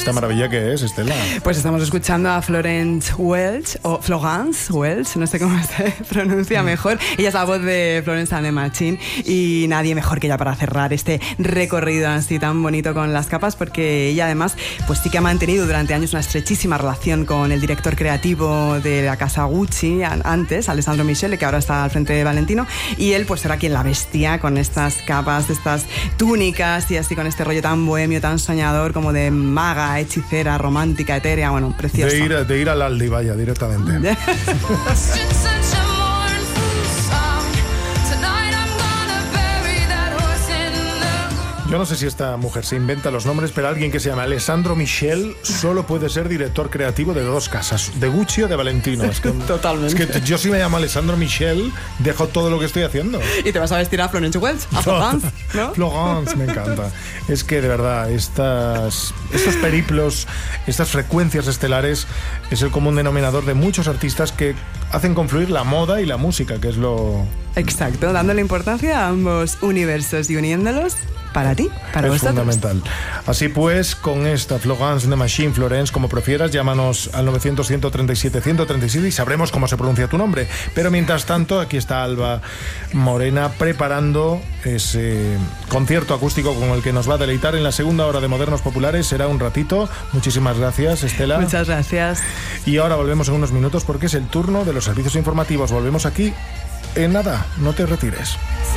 esta maravilla que es, Estela. Pues estamos escuchando a Florence Welch, o Florence Welch, no sé cómo se pronuncia mejor. Ella es la voz de Florence and the Machine y nadie mejor que ella para cerrar este recorrido así tan bonito con las capas, porque ella además pues sí que ha mantenido durante años una estrechísima relación con el director creativo de la casa Gucci antes, Alessandro Michele, que ahora está al frente de Valentino, y él pues era quien la vestía con estas capas, estas túnicas y así con este rollo tan bohemio, tan soñador, como de maga, hechicera, romántica, etérea, bueno, precioso. De ir al Aldi, vaya, directamente. Yo no sé si esta mujer se inventa los nombres, pero alguien que se llama Alessandro Michele solo puede ser director creativo de dos casas, de Gucci o de Valentino. Es que, totalmente. Es que yo si me llamo Alessandro Michele, dejo todo lo que estoy haciendo. Y te vas a vestir a Florence Welch, a Florence, ¿no? Florence, me encanta. Es que de verdad, estos periplos, estas frecuencias estelares, es el común denominador de muchos artistas que hacen confluir la moda y la música, que es lo... Exacto, dándole importancia a ambos universos y uniéndolos para ti, para vosotros. Es fundamental. Así pues, con esta Florence and the Machine, Florence, como prefieras, llámanos al 900-137-137 y sabremos cómo se pronuncia tu nombre. Pero mientras tanto, aquí está Alba Morena preparando ese concierto acústico con el que nos va a deleitar en la segunda hora de Modernos Populares. Será un ratito. Muchísimas gracias, Estela. Muchas gracias. Y ahora volvemos en unos minutos porque es el turno de los servicios informativos. Volvemos aquí en nada, no te retires.